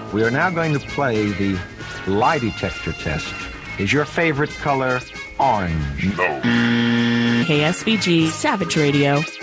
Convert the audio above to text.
We are now going to play the lie detector test. Is your favorite color orange? KSBG Savage Radio.